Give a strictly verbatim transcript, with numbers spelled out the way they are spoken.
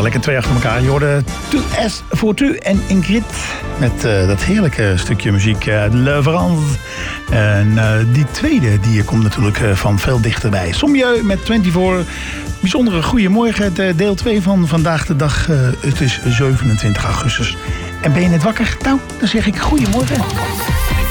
lekker twee achter elkaar. Je hoorde two S voor two en Ingrid met uh, dat heerlijke stukje muziek, uh, Le France. En uh, die tweede die komt natuurlijk uh, van veel dichterbij. Sommieu met vierentwintig. Bijzondere goeiemorgen, de deel twee van vandaag de dag. Uh, het is zevenentwintig augustus. En ben je net wakker? Nou, dan zeg ik goeiemorgen.